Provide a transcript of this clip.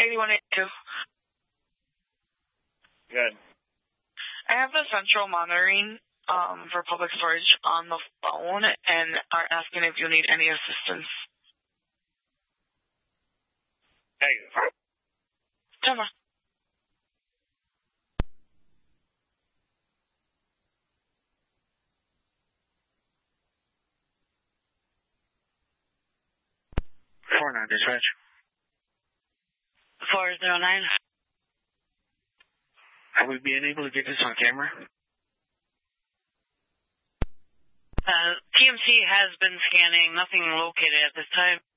8182. Good. I have the central monitoring for public storage on the phone and are asking if you need any assistance. Hey. Gemma. Dispatch. 409. Are we being able to get this on camera? TMC has been scanning. Nothing located at this time.